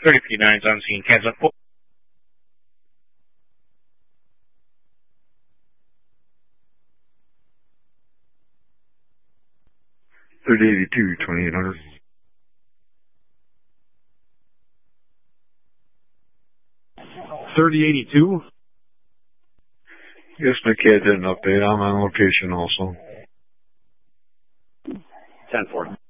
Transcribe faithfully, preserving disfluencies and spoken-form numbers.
thirty fifty-nine is on scene. Cancel. thirty eighty-two, twenty-eight hundred. thirty eighty-two? Yes, my kid did an update. I'm on location also. ten four.